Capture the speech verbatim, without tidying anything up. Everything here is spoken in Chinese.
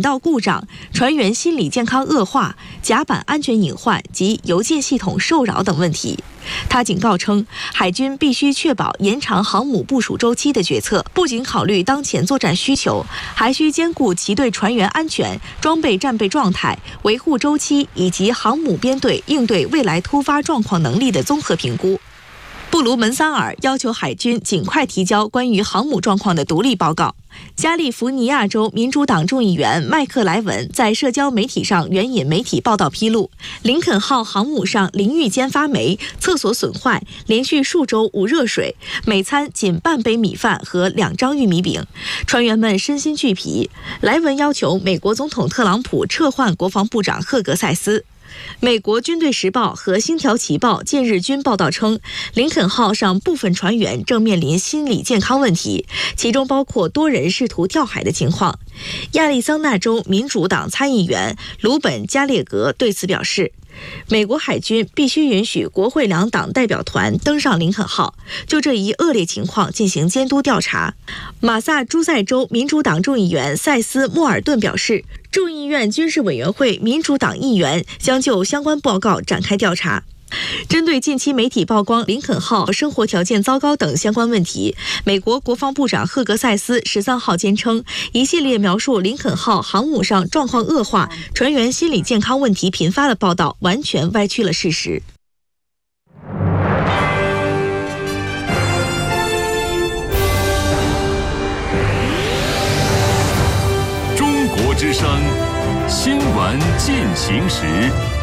道故障、船员心理健康恶化、甲板安全隐患及邮件系统受扰等问题。他警告称，海军必须确保延长航母部署周期的决策，不仅考虑当前作战需求，还需兼顾其对船员安全、装备战备状态、维护周期以及航母编队应对未来突发状况能力的综合评估。布卢门桑尔要求海军尽快提交关于航母状况的独立报告。加利福尼亚州民主党众议员麦克莱文在社交媒体上援引媒体报道披露，林肯号航母上淋浴间发霉，厕所损坏，连续数周无热水，每餐仅半杯米饭和两张玉米饼，船员们身心俱疲。莱文要求美国总统特朗普撤换国防部长赫格塞斯。美国军队时报和星条旗报近日均报道称，林肯号上部分船员正面临心理健康问题，其中包括多人试图跳海的情况。亚利桑那州民主党参议员鲁本·加列格对此表示，美国海军必须允许国会两党代表团登上林肯号，就这一恶劣情况进行监督调查。马萨诸塞州民主党众议员塞斯·莫尔顿表示，众议院军事委员会民主党议员将就相关报告展开调查。针对近期媒体曝光林肯号生活条件糟糕等相关问题，美国国防部长赫格塞斯十三号坚称，一系列描述林肯号航母上状况恶化、船员心理健康问题频发的报道完全歪曲了事实。 中国之声，新闻进行时。